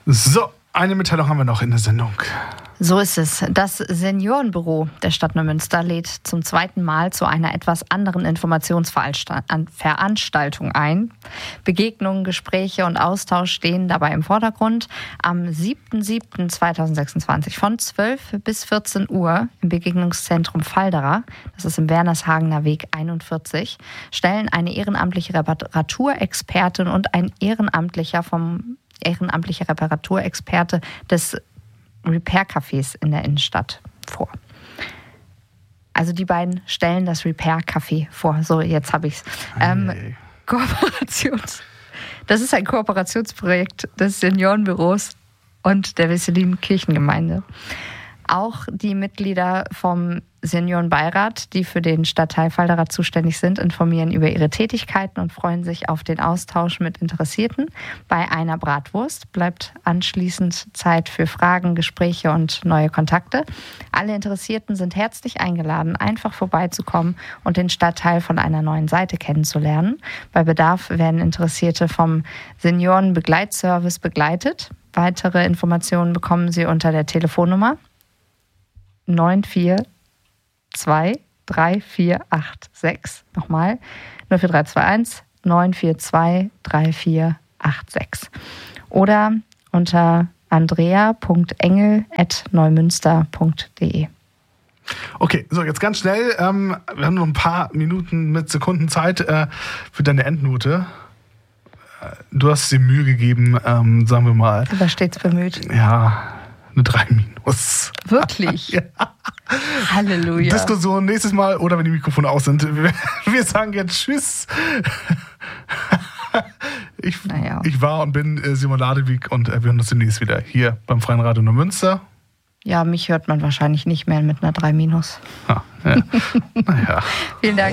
So, eine Mitteilung haben wir noch in der Sendung. So ist es. Das Seniorenbüro der Stadt Neumünster lädt zum zweiten Mal zu einer etwas anderen Informationsveranstaltung ein. Begegnungen, Gespräche und Austausch stehen dabei im Vordergrund. Am 7.7.2026 von 12 bis 14 Uhr im Begegnungszentrum Falderer, das ist im Wernershagener Weg 41, stellen eine ehrenamtliche Reparaturexpertin und ein ehrenamtlicher Reparaturexperte des Repair-Cafés in der Innenstadt vor. Also die beiden stellen das Repair-Café vor. So, jetzt habe ich es. Das ist ein Kooperationsprojekt des Seniorenbüros und der Wesselin Kirchengemeinde. Auch die Mitglieder vom Seniorenbeirat, die für den Stadtteil Falderer zuständig sind, informieren über ihre Tätigkeiten und freuen sich auf den Austausch mit Interessierten. Bei einer Bratwurst bleibt anschließend Zeit für Fragen, Gespräche und neue Kontakte. Alle Interessierten sind herzlich eingeladen, einfach vorbeizukommen und den Stadtteil von einer neuen Seite kennenzulernen. Bei Bedarf werden Interessierte vom Seniorenbegleitservice begleitet. Weitere Informationen bekommen Sie unter der Telefonnummer 9423486. Nochmal 04321 9423486. Oder unter andrea.engel@neumünster.de. Okay, so jetzt ganz schnell. Wir haben noch ein paar Minuten mit Sekunden Zeit für deine Endnote. Du hast dir Mühe gegeben, sagen wir mal. Du warst stets bemüht. Ja, eine 3-. Wirklich? Ja. Halleluja. Diskussion nächstes Mal oder wenn die Mikrofone aus sind. Wir sagen jetzt Tschüss. Ich war und bin Simon Ladewig und wir hören uns demnächst wieder hier beim Freien Radio Neumünster. Ja, mich hört man wahrscheinlich nicht mehr mit einer 3-. Ja. Naja. Vielen Dank.